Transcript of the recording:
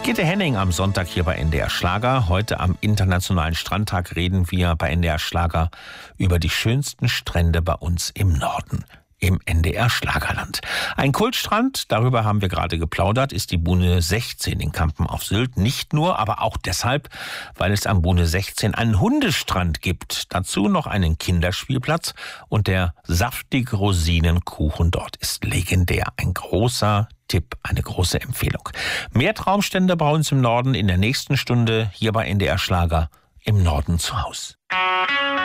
Gitte Henning am Sonntag hier bei NDR Schlager. Heute am Internationalen Strandtag reden wir bei NDR Schlager über die schönsten Strände bei uns im Norden, im NDR Schlagerland. Ein Kultstrand, darüber haben wir gerade geplaudert, ist die Buhne 16 in Kampen auf Sylt. Nicht nur, aber auch deshalb, weil es am Buhne 16 einen Hundestrand gibt. Dazu noch einen Kinderspielplatz und der saftige Rosinenkuchen dort ist legendär. Ein großer Tipp, eine große Empfehlung. Mehr Traumstände bei uns im Norden in der nächsten Stunde hier bei NDR Schlager im Norden zu Haus.